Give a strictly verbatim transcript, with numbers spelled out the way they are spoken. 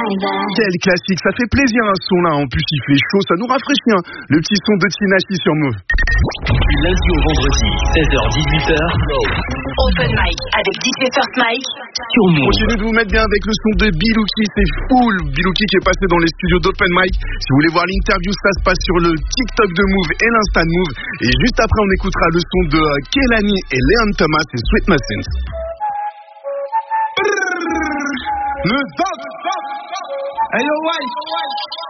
Quel classique, ça fait plaisir un son là, en plus il fait chaud, ça nous rafraîchit hein. Le petit son de Tinashe sur Move. Du lundi au vendredi, seize heures dix-huit heures. Open mic avec D J First Mike sur Move. Continuez de vous mettre bien avec le son de Bilouki, c'est full. Bilouki qui est passé dans les studios d'Open Mic. Si vous voulez voir l'interview, ça se passe sur le TikTok de Move et l'Insta de Move. Et juste après, on écoutera le son de Kehlani et Leon Thomas et Sweet Machines. Le Zop. Hey yo, White.